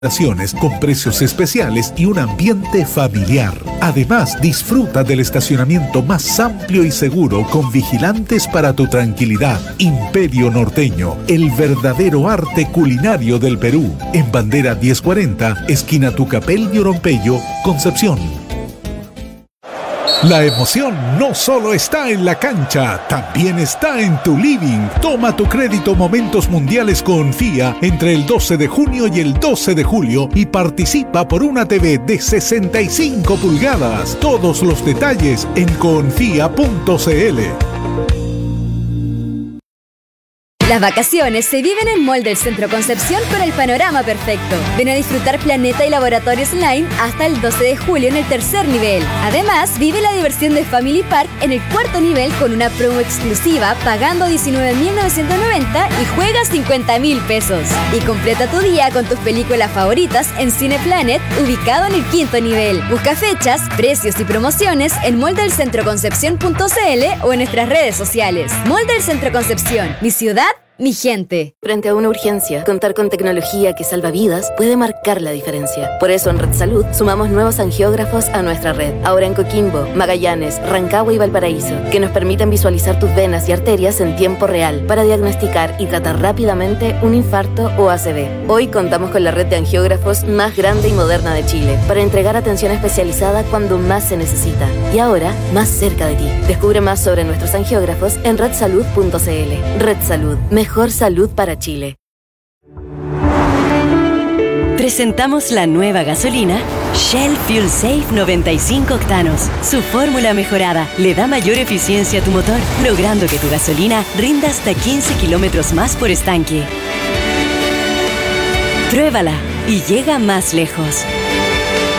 con precios especiales y un ambiente familiar. Además, disfruta del estacionamiento más amplio y seguro con vigilantes para tu tranquilidad. Imperio Norteño, el verdadero arte culinario del Perú. En Bandera 1040, esquina Tucapel y Oropello, Concepción. La emoción no solo está en la cancha, también está en tu living. Toma tu crédito Momentos Mundiales Confía entre el 12 de junio y el 12 de julio y participa por una TV de 65 pulgadas. Todos los detalles en confia.cl. Las vacaciones se viven en Mall del Centro Concepción con el panorama perfecto. Ven a disfrutar Planeta y Laboratorio Slime hasta el 12 de julio en el tercer nivel. Además, vive la diversión de Family Park en el cuarto nivel con una promo exclusiva pagando 19.990 y juegas 50.000 pesos. Y completa tu día con tus películas favoritas en Cineplanet, ubicado en el quinto nivel. Busca fechas, precios y promociones en moldelcentroconcepción.cl o en nuestras redes sociales. Mall del Centro Concepción, mi ciudad, mi gente. Frente a una urgencia, contar con tecnología que salva vidas puede marcar la diferencia. Por eso en Red Salud sumamos nuevos angiógrafos a nuestra red. Ahora en Coquimbo, Magallanes, Rancagua y Valparaíso, que nos permiten visualizar tus venas y arterias en tiempo real para diagnosticar y tratar rápidamente un infarto o ACV. Hoy contamos con la red de angiógrafos más grande y moderna de Chile para entregar atención especializada cuando más se necesita. Y ahora, más cerca de ti. Descubre más sobre nuestros angiógrafos en redsalud.cl. Red Salud. Mejor salud para Chile. Presentamos la nueva gasolina Shell Fuel Safe 95 octanos. Su fórmula mejorada le da mayor eficiencia a tu motor, logrando que tu gasolina rinda hasta 15 kilómetros más por estanque. Pruébala y llega más lejos.